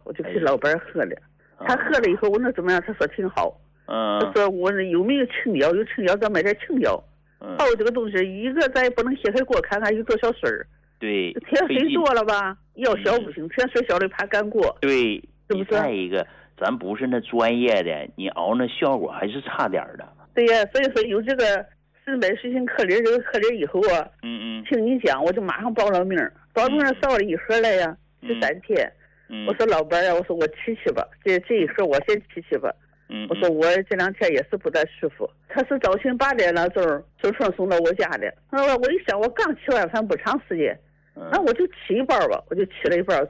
我就给老伴喝了。他喝了以后，我那怎么样？他说挺好。他说我有没有清药？有清药，咱买点清药。泡这个东西，一个咱也不能掀开锅看看有多少水儿。 对， 甜水多了吧，药小不行，甜水小了怕干锅。 对， 是不是？ 再一个，咱不是那专业的，你熬那效果还是差点的。 对呀，所以说有这个300水性克林这个克林以后啊，听你讲，我就马上报了名。报名扫了一盒来呀，13天。我说老伴呀，我说我提吧，这一盒我先提吧。我说我这2天也是不大舒服。他是早晨8点了就送到我家的。我一想，我刚吃完饭不长时间，那我就提一包吧，我就提了一包。